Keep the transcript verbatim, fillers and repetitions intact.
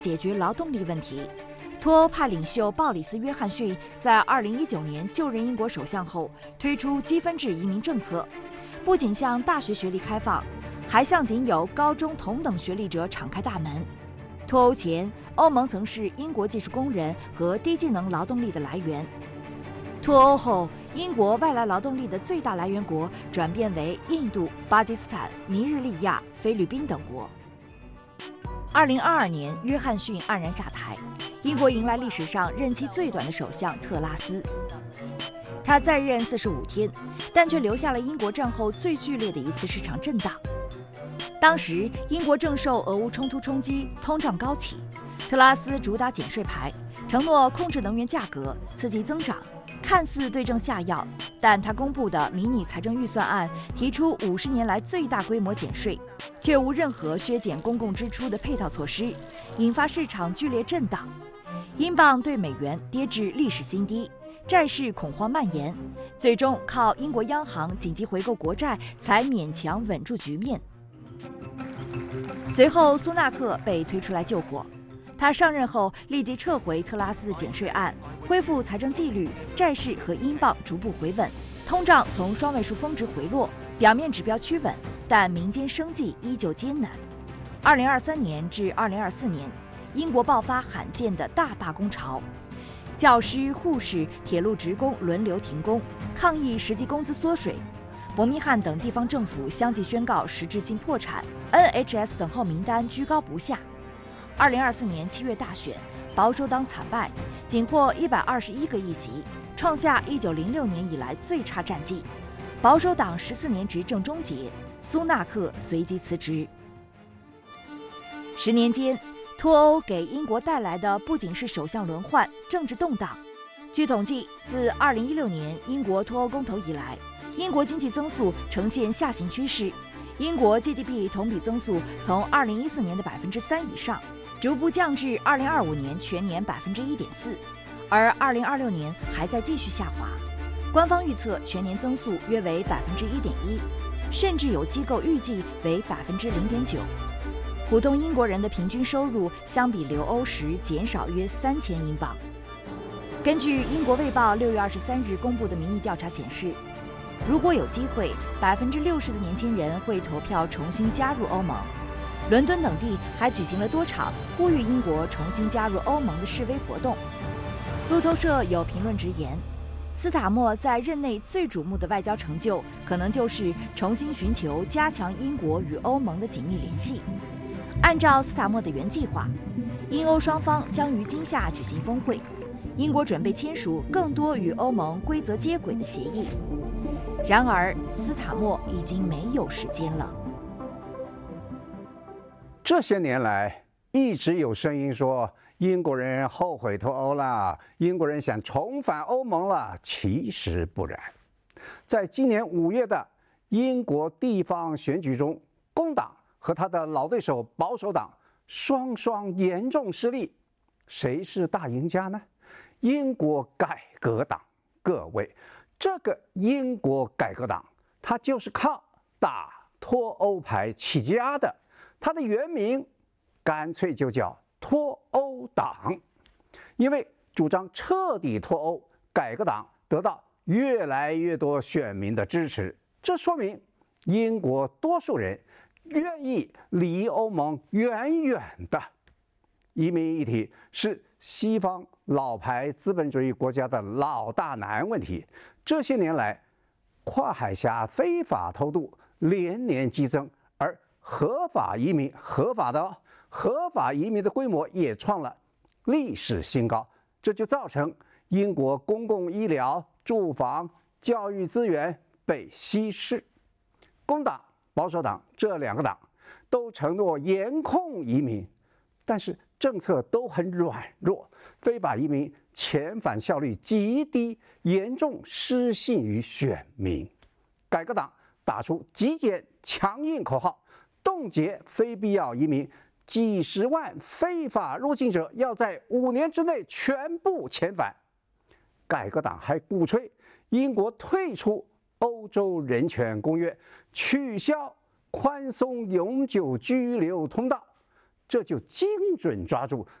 解决劳动力问题。脱欧派领袖鲍里斯·约翰逊在二零一九年就任英国首相后，推出积分制移民政策，不仅向大学学历开放，还向仅有高中同等学历者敞开大门。脱欧前，欧盟曾是英国技术工人和低技能劳动力的来源。脱欧后，英国外来劳动力的最大来源国转变为印度、巴基斯坦、尼日利亚、菲律宾等国。二零二二年，约翰逊黯然下台，英国迎来历史上任期最短的首相特拉斯。他在任四十五天，但却留下了英国战后最剧烈的一次市场震荡。当时，英国正受俄乌冲突冲击，通胀高企。特拉斯主打减税牌，承诺控制能源价格，刺激增长，看似对症下药。但他公布的迷你财政预算案提出五十年来最大规模减税，却无任何削减公共支出的配套措施，引发市场剧烈震荡。英镑对美元跌至历史新低，债市恐慌蔓延，最终靠英国央行紧急回购国债才勉强稳住局面。随后，苏纳克被推出来救火。他上任后立即撤回特拉斯的减税案，恢复财政纪律，债市和英镑逐步回稳，通胀从双位数峰值回落，表面指标趋稳，但民间生计依旧艰难。二零二三年至二零二四年，英国爆发罕见的大罢工潮，教师、护士、铁路职工轮流停工，抗议实际工资缩水。伯明翰等地方政府相继宣告实质性破产 ，N H S 等候名单居高不下。二零二四年七月大选，保守党惨败，仅获一百二十一个议席，创下一九零六年以来最差战绩。保守党十四年执政终结，苏纳克随即辞职。十年间，脱欧给英国带来的不仅是首相轮换、政治动荡。据统计，自二零一六年英国脱欧公投以来，英国经济增速呈现下行趋势，英国 G D P 同比增速从二零一四年的百分之三以上，逐步降至二零二五年全年百分之一点四，而二零二六年还在继续下滑。官方预测全年增速约为百分之一点一，甚至有机构预计为百分之零点九。普通英国人的平均收入相比留欧时减少约三千英镑。根据英国卫报六月二十三日公布的民意调查显示，如果有机会，百分之六十的年轻人会投票重新加入欧盟。伦敦等地还举行了多场呼吁英国重新加入欧盟的示威活动。路透社有评论直言，斯塔默在任内最瞩目的外交成就，可能就是重新寻求加强英国与欧盟的紧密联系。按照斯塔默的原计划，英欧双方将于今夏举行峰会，英国准备签署更多与欧盟规则接轨的协议。然而，斯塔默已经没有时间了。 这些年来，一直有声音说英国人后悔脱欧了，英国人想重返欧盟了。其实不然，在今年五月的英国地方选举中，工党和他的老对手保守党双双严重失利。谁是大赢家呢？英国改革党。各位，这个英国改革党，它就是靠打脱欧牌起家的。它的原名干脆就叫脱欧党，因为主张彻底脱欧，改革党得到越来越多选民的支持。这说明英国多数人愿意离欧盟远远的。移民议题是西方老牌资本主义国家的老大难问题。这些年来，跨海峡非法偷渡连年激增，而合法移民，合法的哦，合法移民的规模也创了历史新高，这就造成英国公共医疗、住房、教育资源被稀释。工党、保守党这两个党都承诺严控移民，但是政策都很软弱，非法移民遣返效率极低，严重失信于选民。改革党打出极简强硬口号，冻结非必要移民，几十万非法入境者要在五年之内全部遣返。改革党还鼓吹英国退出欧洲人权公约，取消宽松永久居留通道。 这就精准抓住